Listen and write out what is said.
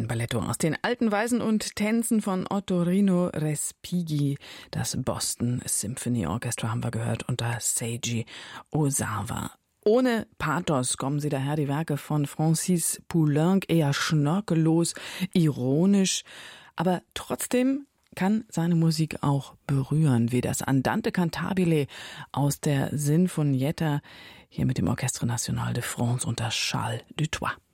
Ein Balletto aus den alten Weisen und Tänzen von Ottorino Respighi. Das Boston Symphony Orchestra haben wir gehört unter Seiji Ozawa. Ohne Pathos kommen sie daher, die Werke von Francis Poulenc, eher schnörkellos, ironisch, aber trotzdem kann seine Musik auch berühren, wie das Andante Cantabile aus der Sinfonietta, hier mit dem Orchestre National de France unter Charles Dutoit.